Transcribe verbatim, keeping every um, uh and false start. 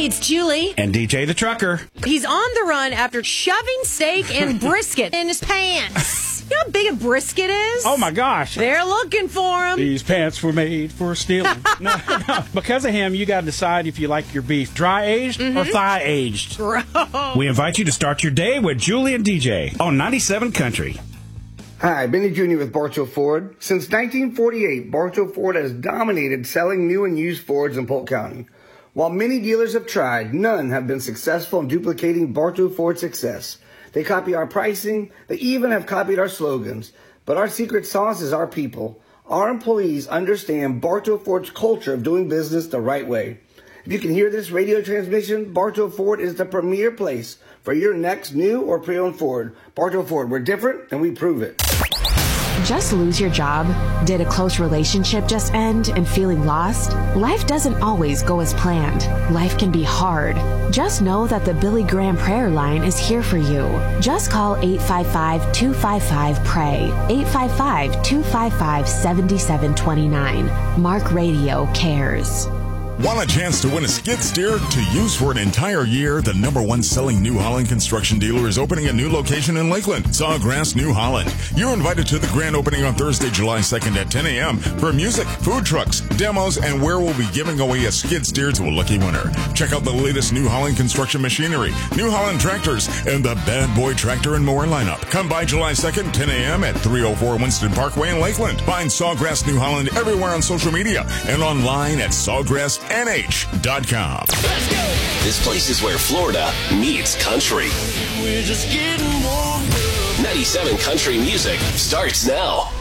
It's Julie. And D J the Trucker. He's on the run after shoving steak and brisket in his pants. You know how big a brisket is? Oh, my gosh. They're looking for him. These pants were made for stealing. no, no. Because of him, you got to decide if you like your beef dry-aged mm-hmm. or thigh-aged. Gross. We invite you to start your day with Julie and D J on ninety-seven Country. Hi, Benny Junior with Bartow Ford. Since nineteen forty-eight, Bartow Ford has dominated selling new and used Fords in Polk County. While many dealers have tried, none have been successful in duplicating Bartow Ford's success. They copy our pricing. They even have copied our slogans. But our secret sauce is our people. Our employees understand Bartow Ford's culture of doing business the right way. If you can hear this radio transmission, Bartow Ford is the premier place for your next new or pre-owned Ford. Bartow Ford, we're different and we prove it. Just lose your job? Did a close relationship just end and feeling lost? Life doesn't always go as planned. Life can be hard. Just know that the Billy Graham Prayer Line is here for you. Just call eight five five, two five five, P R A Y, eight five five, two five five, seven seven two nine. Mark Radio cares. Want a chance to win a skid steer to use for an entire year? The number one selling New Holland construction dealer is opening a new location in Lakeland, Sawgrass, New Holland. You're invited to the grand opening on Thursday, July second at ten a.m. for music, food trucks, demos, and where we'll be giving away a skid steer to a lucky winner. Check out the latest New Holland construction machinery, New Holland tractors, and the Bad Boy Tractor and More lineup. Come by July second, ten a.m. at three oh four Winston Parkway in Lakeland. Find Sawgrass, New Holland everywhere on social media and online at sawgrass N H dot com. Let's go! This place is where Florida meets country. We're just getting warm. ninety-seven Country Music starts now.